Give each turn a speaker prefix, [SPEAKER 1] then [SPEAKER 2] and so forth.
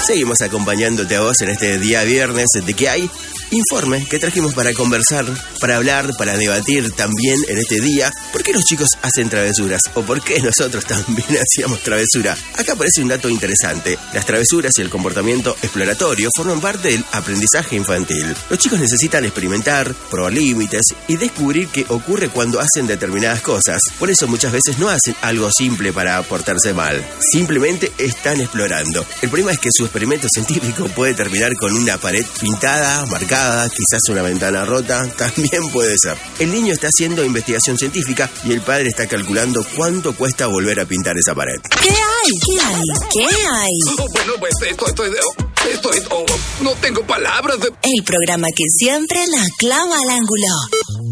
[SPEAKER 1] Seguimos acompañándote a vos en este día viernes de que hay informe que trajimos para conversar, para hablar, para debatir también en este día. ¿Por qué los chicos hacen travesuras? ¿O por qué nosotros también hacíamos travesura? Acá aparece un dato interesante. Las travesuras y el comportamiento exploratorio forman parte del aprendizaje infantil. Los chicos necesitan experimentar, probar límites y descubrir qué ocurre cuando hacen determinadas cosas. Por eso muchas veces no hacen algo simple para portarse mal. Simplemente están explorando. El problema es que su experimento científico puede terminar con una pared pintada, marcada, quizás una ventana rota, también puede ser. El niño está haciendo investigación científica y el padre está calculando cuánto cuesta volver a pintar esa pared.
[SPEAKER 2] ¿Qué hay?
[SPEAKER 3] Bueno, pues no tengo palabras.
[SPEAKER 2] El programa que siempre la clava al ángulo.